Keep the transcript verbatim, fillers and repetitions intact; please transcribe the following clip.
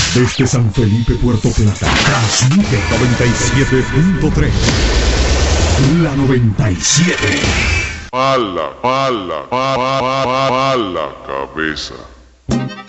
Desde San Felipe, Puerto Plata, transmite noventa y siete punto tres. La noventa y siete. Mala, mala, mala, mala, mala cabeza.